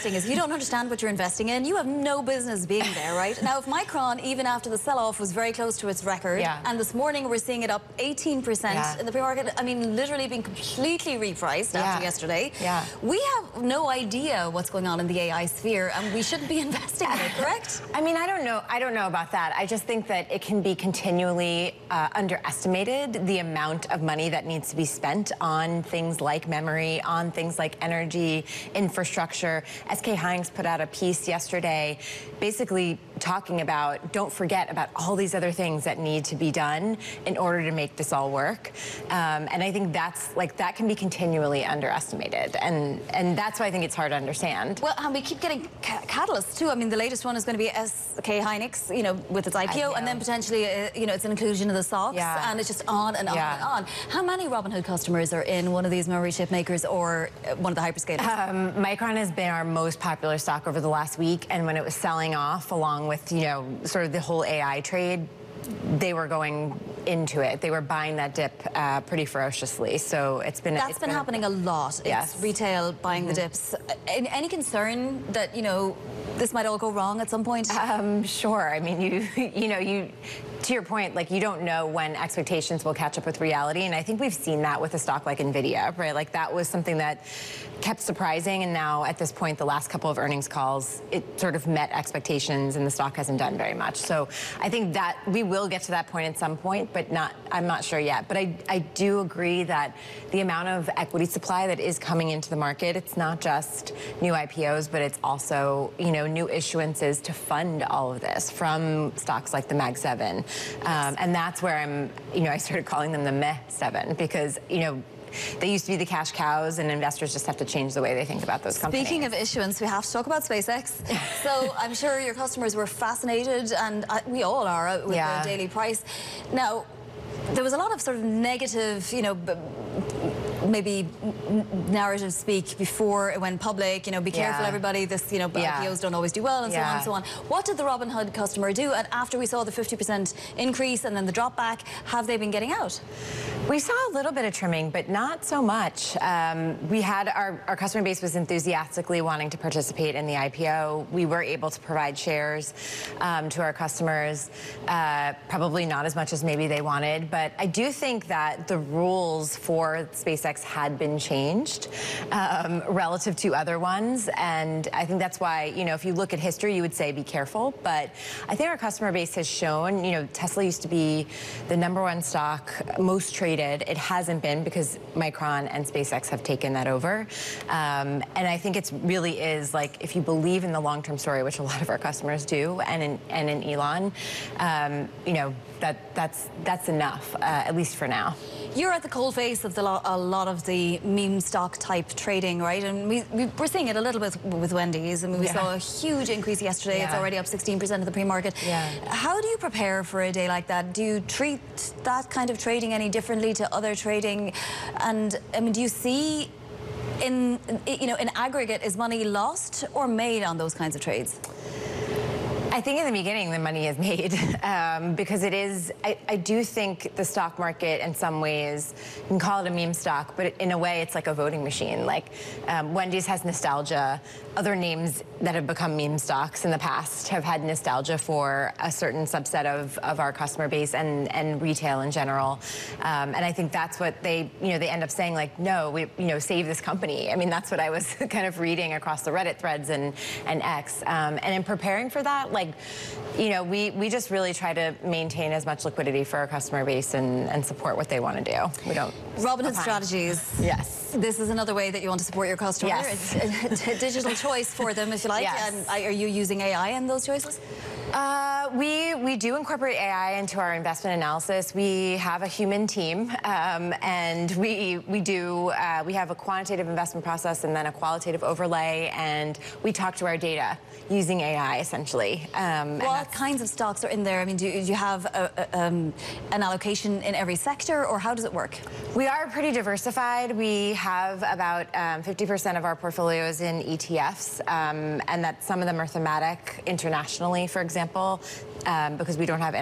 interesting is you don't understand what you're investing in. You have no business being there, right? Now, if Micron, even after the sell-off, was very close to its record, and this morning we're seeing it up 18% in the pre-market, I mean, literally being completely repriced after yesterday. We have no idea what's going on in the AI sphere, and we shouldn't be investing in it, correct? I mean, I don't know about that. I just think that it can be continually underestimated, the amount of money that needs to be spent on things like memory, on things like energy, infrastructure. SK hynix put out a piece yesterday basically talking about, don't forget about all these other things that need to be done in order to make this all work. And I think that can be continually underestimated. And that's why I think it's hard to understand. Well, and we keep getting catalysts too. I mean, the latest one is going to be SK hynix, you know, with its IPO, and then potentially, you know, it's an inclusion of the stocks, and it's just on and on and on. How many Robinhood customers are in one of these memory chip makers or one of the hyperscalers? Micron has been our most popular stock over the last week, and when it was selling off along with, you know, sort of the whole AI trade, they were going into it. They were buying that dip pretty ferociously. So it's been happening a lot. It's retail buying the dips. Any concern that, you know, this might all go wrong at some point? Sure. I mean, to your point, like, you don't know when expectations will catch up with reality, and I think we've seen that with a stock like Nvidia, right? Like, that was something that kept surprising, and now at this point, the last couple of earnings calls, it sort of met expectations, and the stock hasn't done very much. So I think that we will get to that point at some point, but I'm not sure yet. But I do agree that the amount of equity supply that is coming into the market, it's not just new IPOs, but it's also, you know, new issuances to fund all of this from stocks like the Mag 7. And that's where I started calling them the Meh 7, because, you know, they used to be the cash cows, and investors just have to change the way they think about those companies. Speaking of issuance, we have to talk about SpaceX. So I'm sure your customers were fascinated, and we all are, with the daily price. Now, there was a lot of sort of negative, you know, maybe narrative speak before it went public, you know, be careful everybody, this, you know, IPOs don't always do well, and so on and so on. What did the Robinhood customer do? And after we saw the 50% increase and then the drop back, have they been getting out? We saw a little bit of trimming, but not so much. We had our customer base was enthusiastically wanting to participate in the IPO. We were able to provide shares to our customers, probably not as much as maybe they wanted, but I do think that the rules for SpaceX had been changed relative to other ones, and I think that's why, you know, if you look at history, you would say be careful, but I think our customer base has shown, you know, Tesla used to be the #1 stock, most traded. It hasn't been, because Micron and SpaceX have taken that over, and I think it really is, like, if you believe in the long-term story, which a lot of our customers do, and in Elon, you know, that's enough, at least for now. You're at the coalface of a lot of the meme stock type trading, right? And we're seeing it a little bit with Wendy's. I mean, we saw a huge increase yesterday. It's already up 16% of the pre-market. How do you prepare for a day like that? Do you treat that kind of trading any differently to other trading? And I mean, do you see in aggregate, is money lost or made on those kinds of trades? I think in the beginning the money is made because it is, I do think the stock market in some ways, you can call it a meme stock, but in a way it's like a voting machine. Like Wendy's has nostalgia. Other names that have become meme stocks in the past have had nostalgia for a certain subset of our customer base and retail in general. And I think that's what they end up saying, like, no, save this company. I mean, that's what I was kind of reading across the Reddit threads and X. And in preparing for that, like, we just really try to maintain as much liquidity for our customer base and support what they want to do. We don't. Robinhood Strategies. Yes. This is another way that you want to support your customer. Yes. It's a digital choice for them, if you like. Yes. Are you using AI in those choices? We do incorporate AI into our investment analysis. We have a human team, and we have a quantitative investment process and then a qualitative overlay, and we talk to our data using AI essentially. What kinds of stocks are in there? I mean, do you have an allocation in every sector, or how does it work? We are pretty diversified. We have about 50% of our portfolios in ETFs, and that some of them are thematic internationally, for example, because we don't have